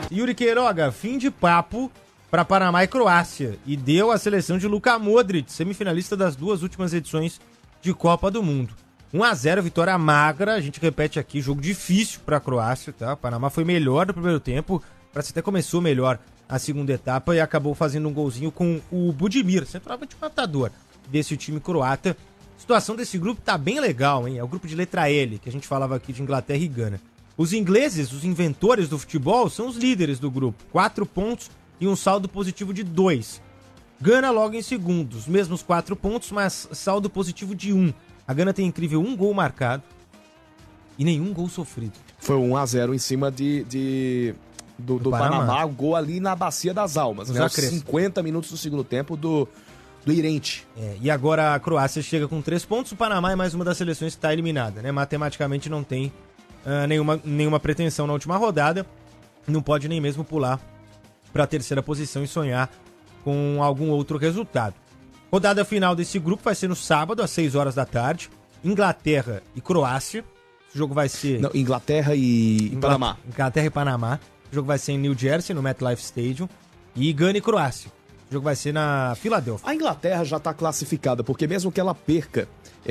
Yuri Queiroga, fim de papo para Panamá e Croácia. E deu a seleção de Luka Modric, semifinalista das 2 últimas edições de Copa do Mundo. 1-0, vitória magra, a gente repete aqui, jogo difícil para a Croácia, tá? O Panamá foi melhor no primeiro tempo, parece até começou melhor a segunda etapa e acabou fazendo um golzinho com o Budimir, centroavante matador desse time croata. A situação desse grupo tá bem legal, hein? É o grupo de letra L, que a gente falava aqui de Inglaterra e Gana. Os ingleses, os inventores do futebol, são os líderes do grupo. 4 pontos e um saldo positivo de 2. Gana logo em segundo, os mesmos 4 pontos, mas saldo positivo de 1. A Gana tem incrível 1 gol marcado e nenhum gol sofrido. Foi 1-0 em cima do Panamá, o gol ali na Bacia das Almas. Né? Os 50 minutos do segundo tempo do Irente. E agora a Croácia chega com 3 pontos, o Panamá é mais uma das seleções que está eliminada, né? Matematicamente não tem nenhuma pretensão na última rodada, não pode nem mesmo pular para a terceira posição e sonhar com algum outro resultado. Rodada final desse grupo vai ser no sábado, às 6 horas da tarde. Inglaterra e Croácia. O jogo vai ser... Não, Inglaterra e Panamá. Inglaterra e Panamá. O jogo vai ser em New Jersey, no MetLife Stadium. E Gana e Croácia. O jogo vai ser na Filadélfia. A Inglaterra já está classificada, porque mesmo que ela perca,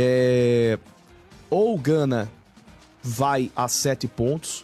ou Gana vai a 7 pontos,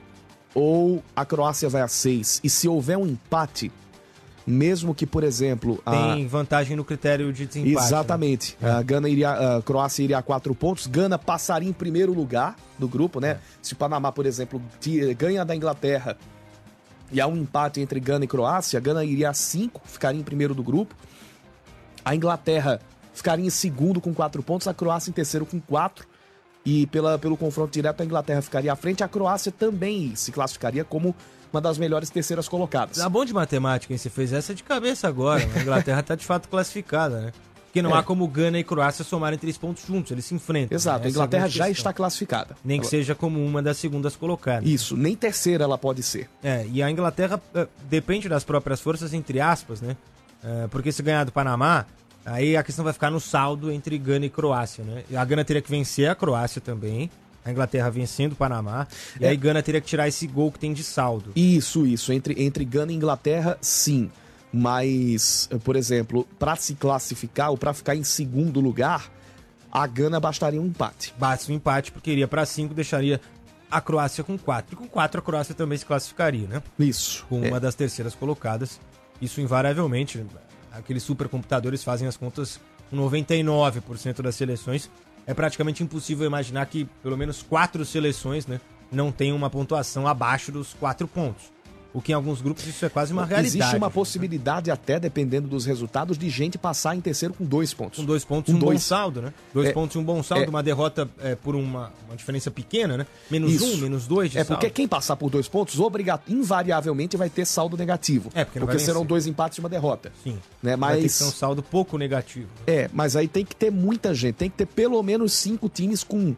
ou a Croácia vai a 6. E se houver um empate... Mesmo que, por exemplo... Tem vantagem no critério de desempate. Exatamente. Né? A Croácia iria a 4 pontos. Gana passaria em primeiro lugar do grupo, né? Se o Panamá, por exemplo, ganha da Inglaterra e há um empate entre Gana e Croácia, a Gana iria a 5, ficaria em primeiro do grupo. A Inglaterra ficaria em segundo com 4 pontos, a Croácia em terceiro com 4. E pelo confronto direto, a Inglaterra ficaria à frente. A Croácia também se classificaria como uma das melhores terceiras colocadas. Tá bom de matemática, hein? Você fez essa de cabeça agora. A Inglaterra tá de fato classificada, né? Porque não há como Gana e Croácia somarem 3 pontos juntos, eles se enfrentam. Exato, né? A Inglaterra já está classificada. Nem que seja como uma das segundas colocadas. Isso, nem terceira ela pode ser. E a Inglaterra depende das próprias forças, entre aspas, né? Porque se ganhar do Panamá, aí a questão vai ficar no saldo entre Gana e Croácia, né? A Gana teria que vencer a Croácia também. A Inglaterra vencendo o Panamá. E aí Gana teria que tirar esse gol que tem de saldo. Isso. Entre Gana e Inglaterra, sim. Mas, por exemplo, para se classificar ou para ficar em segundo lugar, a Gana bastaria um empate. Basta um empate, porque iria para 5, deixaria a Croácia com 4. E com 4 a Croácia também se classificaria, né? Isso. Com uma das terceiras colocadas. Isso invariavelmente. Aqueles supercomputadores fazem as contas com 99% das seleções. É praticamente impossível imaginar que pelo menos 4 seleções, né, não tenham uma pontuação abaixo dos 4 pontos. O que em alguns grupos isso é quase uma realidade. Existe uma possibilidade, até dependendo dos resultados, de gente passar em terceiro com 2 pontos. Com 2 pontos e um bom saldo, né? 2 pontos e um bom saldo, uma derrota por uma diferença pequena, né? Menos isso. 1, menos 2 de saldo. Porque quem passar por 2 pontos, invariavelmente vai ter saldo negativo. Porque serão 2 empates e uma derrota. Sim. Né? Mas... vai ter que ser um saldo pouco negativo. Mas aí tem que ter muita gente. Tem que ter pelo menos 5 times com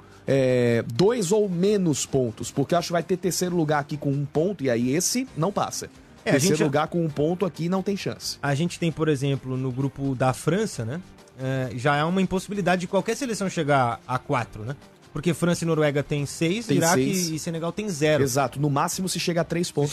2 ou menos pontos. Porque acho que vai ter terceiro lugar aqui com 1 ponto e aí esse não passa. Terceiro lugar com 1 ponto aqui não tem chance. A gente tem, por exemplo, no grupo da França, né? Já é uma impossibilidade de qualquer seleção chegar a 4, né? Porque França e Noruega tem 6, Iraque e Senegal tem 0. Exato, no máximo se chega a 3 pontos.